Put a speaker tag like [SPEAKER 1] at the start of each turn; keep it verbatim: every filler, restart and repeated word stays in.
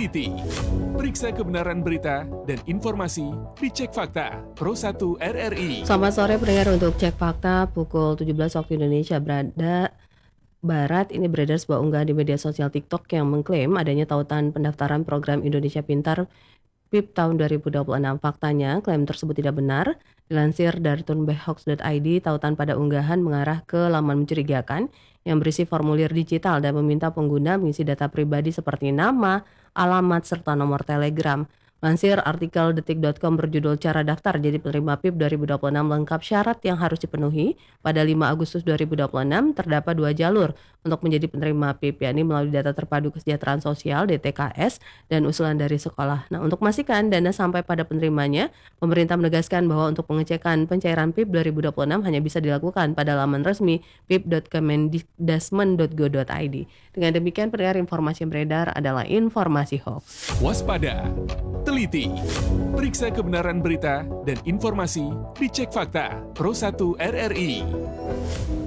[SPEAKER 1] teliti. Periksa kebenaran berita dan informasi di Cek Fakta Pro satu R R I.
[SPEAKER 2] Selamat sore pendengar, untuk Cek Fakta pukul tujuh belas waktu Indonesia berada Barat. Ini beredar sebuah unggahan di media sosial TikTok yang mengklaim adanya tautan pendaftaran program Indonesia Pintar P I P tahun dua ribu dua puluh enam. Faktanya, klaim tersebut tidak benar. Dilansir dari turnbackhoax dot i d, tautan pada unggahan mengarah ke laman mencurigakan yang berisi formulir digital dan meminta pengguna mengisi data pribadi seperti nama, alamat, serta nomor telegram. Lansir artikel detik dot com berjudul Cara Daftar Jadi Penerima P I P dua ribu dua puluh enam Lengkap Syarat yang Harus Dipenuhi. Pada lima Agustus dua ribu dua puluh enam terdapat dua jalur untuk menjadi penerima P I P, yakni melalui Data Terpadu Kesejahteraan Sosial D T K S dan usulan dari sekolah. Nah, untuk memastikan dana sampai pada penerimanya, pemerintah menegaskan bahwa untuk pengecekan pencairan P I P dua ribu dua puluh enam hanya bisa dilakukan pada laman resmi p i p dot kemendikdasmen dot go dot i d. Dengan demikian, pendengar, informasi yang beredar adalah informasi hoax.
[SPEAKER 1] Waspada, teliti, periksa kebenaran berita dan informasi di Cek Fakta Pro satu R R I.